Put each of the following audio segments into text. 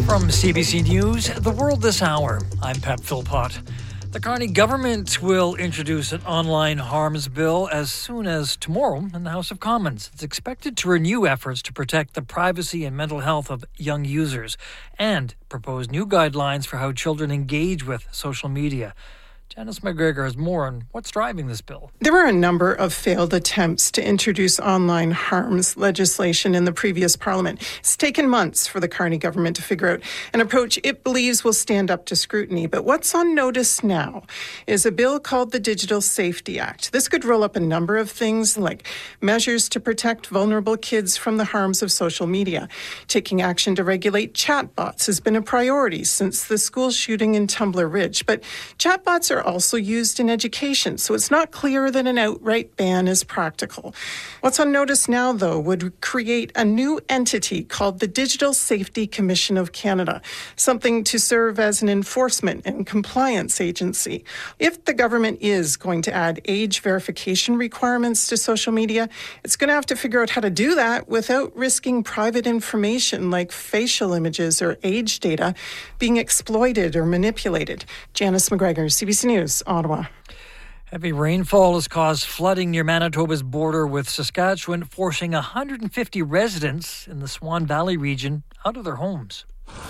From CBC News, The World This Hour, I'm Pep Philpott. The Carney government will introduce an online harms bill as soon as tomorrow in the House of Commons. It's expected to renew efforts to protect the privacy and mental health of young users and propose new guidelines for how children engage with social media. Janice McGregor has more on what's driving this bill. There were a number of failed attempts to introduce online harms legislation in the previous parliament. It's taken months for the Carney government to figure out an approach it believes will stand up to scrutiny. But what's on notice now is a bill called the Digital Safety Act. This could roll up a number of things like measures to protect vulnerable kids from the harms of social media. Taking action to regulate chatbots has been a priority since the school shooting in Tumbler Ridge. But chatbots are also used in education, so it's not clear that an outright ban is practical. What's on notice now, though, would create a new entity called the Digital Safety Commission of Canada, something to serve as an enforcement and compliance agency. If the government is going to add age verification requirements to social media, it's going to have to figure out how to do that without risking private information like facial images or age data being exploited or manipulated. Janice McGregor, CBC News, Ottawa. Heavy rainfall has caused flooding near Manitoba's border with Saskatchewan, forcing 150 residents in the Swan Valley region out of their homes.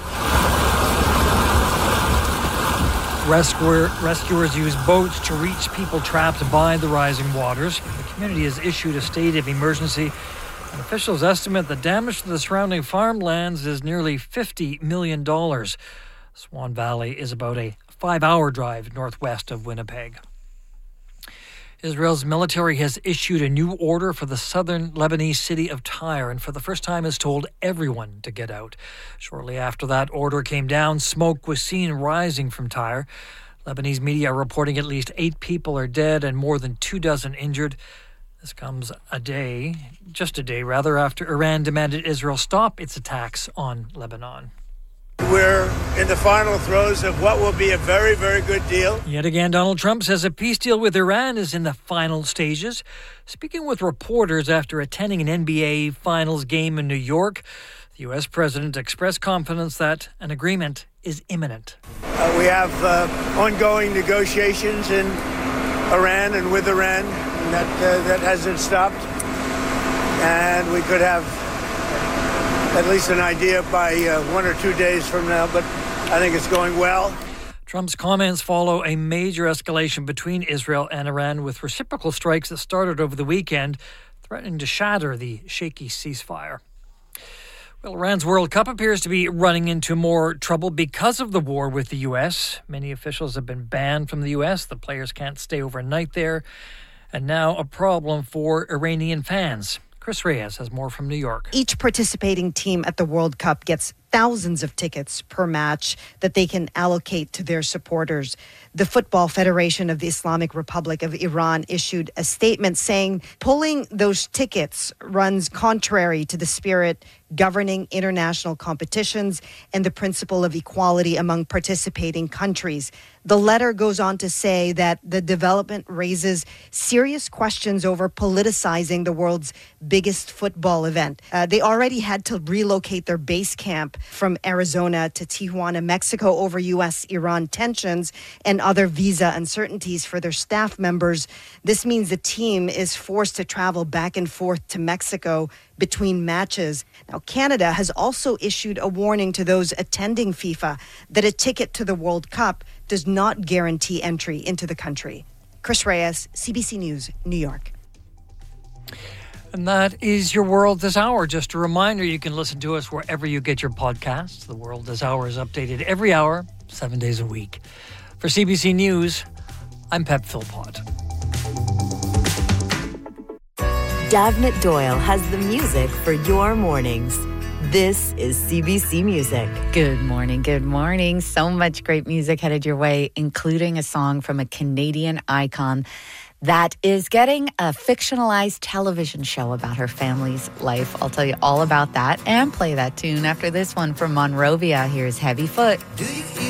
Rescuers use boats to reach people trapped by the rising waters. The community has issued a state of emergency, and officials estimate the damage to the surrounding farmlands is nearly $50 million. Swan Valley is about a 5-hour drive northwest of Winnipeg. Israel's military has issued a new order for the southern Lebanese city of Tyre and for the first time has told everyone to get out. Shortly after that order came down, smoke was seen rising from Tyre. Lebanese media are reporting at least 8 people are dead and more than 24 injured. This comes just a day after Iran demanded Israel stop its attacks on Lebanon. We're in the final throes of what will be a very, very good deal. Yet again, Donald Trump says a peace deal with Iran is in the final stages. Speaking with reporters after attending an NBA Finals game in New York, the U.S. president expressed confidence that an agreement is imminent. We have ongoing negotiations in Iran and with Iran that hasn't stopped. And we could have at least an idea by 1 or 2 days from now, but I think it's going well. Trump's comments follow a major escalation between Israel and Iran, with reciprocal strikes that started over the weekend, threatening to shatter the shaky ceasefire. Well, Iran's World Cup appears to be running into more trouble because of the war with the U.S. Many officials have been banned from the U.S. The players can't stay overnight there. And now a problem for Iranian fans. Chris Reyes has more from New York. Each participating team at the World Cup gets thousands of tickets per match that they can allocate to their supporters. The Football Federation of the Islamic Republic of Iran issued a statement saying pulling those tickets runs contrary to the spirit governing international competitions and the principle of equality among participating countries. The letter goes on to say that the development raises serious questions over politicizing the world's biggest football event. They already had to relocate their base camp from Arizona to Tijuana, Mexico over U.S.-Iran tensions and other visa uncertainties for their staff members. This means the team is forced to travel back and forth to Mexico between matches. Now, Canada has also issued a warning to those attending FIFA that a ticket to the World Cup does not guarantee entry into the country. Chris Reyes, CBC News, New York. And that is your World This Hour. Just a reminder, you can listen to us wherever you get your podcasts. The World This Hour is updated every hour, 7 days a week. For CBC News, I'm Pep Philpott. Davnit Doyle has the music for your mornings. This is CBC Music. Good morning, good morning. So much great music headed your way, including a song from a Canadian icon that is getting a fictionalized television show about her family's life. I'll tell you all about that and play that tune after this one from Monrovia. Here's Heavy Foot.